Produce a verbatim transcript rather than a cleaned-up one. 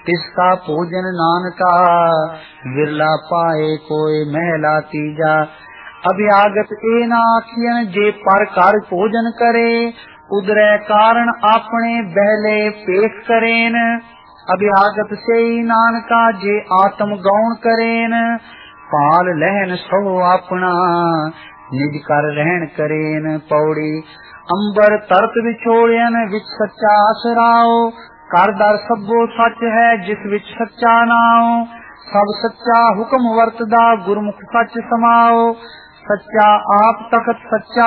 तिसका भोजन नानका, विरला पाए कोई महला तीजा। अभ्यागत ए ना आखियन, जे पर कर भोजन करे, उदरे कारण अपने बहले पेट करेन। अभ्यागत से नानका, जे आत्म गौण करेन, पाल लहन सो अपना, निज कर रहन करेन। पौड़ी अंबर तरत विछोड़न, विच सच्चा असराओ, कर दर सब्बो सच है, जिस विच सच्चा नाओ। सब सच्चा हुक्म वरतदा, गुरमुख सच समाओ, सच्चा आप तखत सच्चा